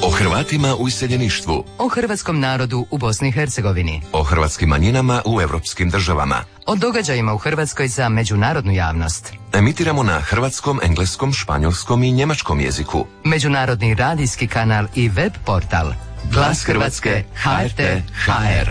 O Hrvatima u iseljeništvu. O hrvatskom narodu u Bosni i Hercegovini. O hrvatskim manjinama u europskim državama. O događajima u Hrvatskoj za međunarodnu javnost. Emitiramo na hrvatskom, engleskom, španjolskom i njemačkom jeziku. Međunarodni radijski kanal i web portal. Glas Hrvatske, HRT, HR.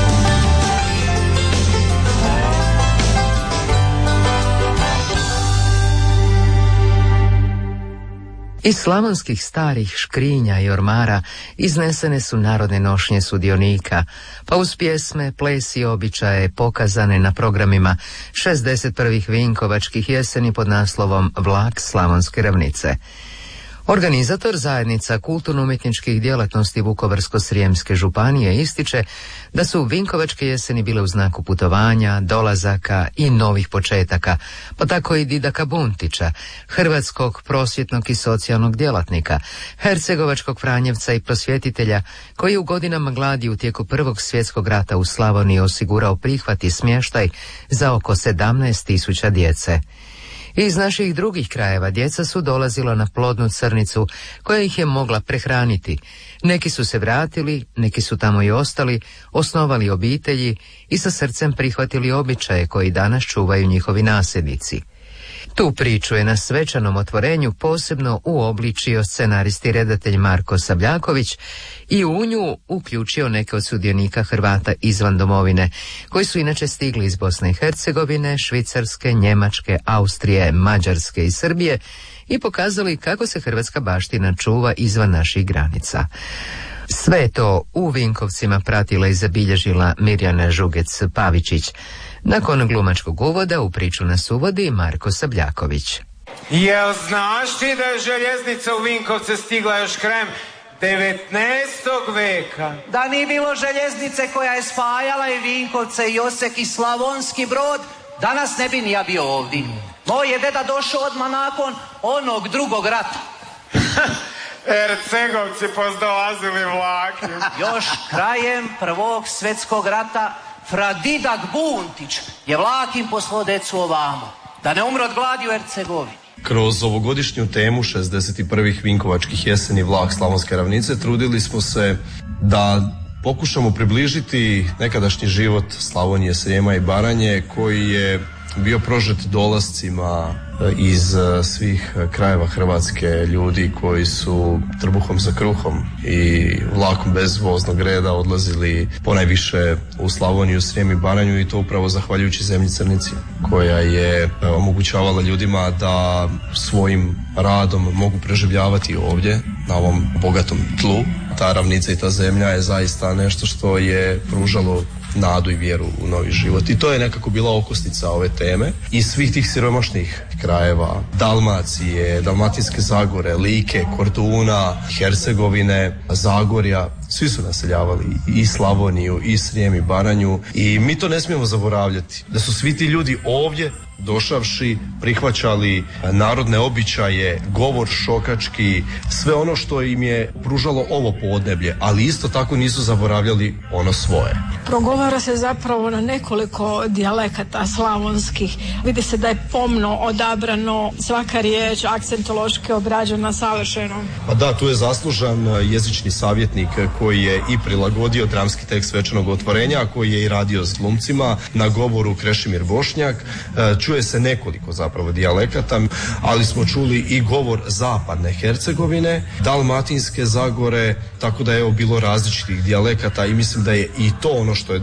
Iz slavonskih starih škrinja i ormara iznesene su narodne nošnje sudionika, pa uz pjesme, ples i običaje pokazane na programima 61. Vinkovačkih jeseni pod naslovom Vlak Slavonske ravnice. Organizator zajednica kulturno-umjetničkih djelatnosti Vukovarsko-srijemske županije ističe da su Vinkovačke jeseni bile u znaku putovanja, dolazaka i novih početaka, pa tako i Didaka Buntića, hrvatskog prosvjetnog i socijalnog djelatnika, hercegovačkog Franjevca i prosvjetitelja koji u godinama gladi u tijeku Prvog svjetskog rata u Slavoniji osigurao prihvat i smještaj za oko 17.000 djece. Iz naših drugih krajeva djeca su dolazila na plodnu Crnicu koja ih je mogla prehraniti. Neki su se vratili, neki su tamo i ostali, osnovali obitelji i sa srcem prihvatili običaje koji danas čuvaju njihovi nasljednici. Tu priču je na svečanom otvorenju posebno uobličio scenarist i redatelj Marko Sabljaković i u nju uključio neke od sudionika Hrvata izvan domovine, koji su inače stigli iz Bosne i Hercegovine, Švicarske, Njemačke, Austrije, Mađarske i Srbije i pokazali kako se hrvatska baština čuva izvan naših granica. Sve to u Vinkovcima pratila i zabilježila Mirjana Žugec-Pavičić. Nakon glumačkog uvoda u priču nas uvodi Marko Sabljaković. Jel znaš ti da je željeznica u Vinkovce stigla još krajem 19. veka? Da nije bilo željeznice koja je spajala i Vinkovce i Osijek i Slavonski Brod, danas ne bi ni ja bio ovdje. Moj je deda došao odmah nakon onog drugog rata. Hercegovci pozdolazili vlakom. Još krajem Prvog svjetskog rata fra Didak Buntić je vlakim poslao decu ovamo, da ne umre od gladi u Hercegovini. Kroz ovogodišnju temu 61. Vinkovačkih jeseni Vlak Slavonske ravnice trudili smo se da pokušamo približiti nekadašnji život Slavonije, Srijema i Baranje koji je bio prožet dolascima iz svih krajeva Hrvatske, ljudi koji su trbuhom za kruhom i vlakom bez voznog reda odlazili ponajviše u Slavoniju, Srijem i Baranju i to upravo zahvaljujući zemlji Crnici koja je omogućavala ljudima da svojim radom mogu preživljavati ovdje na ovom bogatom tlu. Ta ravnica i ta zemlja je zaista nešto što je pružalo nadu i vjeru u novi život. I to je nekako bila okosnica ove teme. Iz svih tih siromašnih krajeva, Dalmacije, Dalmatinske Zagore, Like, Korduna, Hercegovine, Zagorja, svi su naseljavali i Slavoniju, i Srijem i Baranju i mi to ne smijemo zaboravljati. Da su svi ti ljudi ovdje došavši prihvaćali narodne običaje, govor šokački, sve ono što im je pružalo ovo podneblje, ali isto tako nisu zaboravljali ono svoje. Progovara se zapravo na nekoliko dijalekata slavonskih. Vidi se da je pomno odabrano, svaka riječ akcentološki obrađena savršeno. Pa da, tu je zaslužan jezični savjetnik koji je i prilagodio dramski tekst svečanog otvorenja, koji je i radio s glumcima, na govoru Krešimir Bošnjak. Čuje se nekoliko zapravo dijalekata, ali smo čuli i govor zapadne Hercegovine, Dalmatinske Zagore, tako da je bilo različitih dijalekata i mislim da je i to ono što je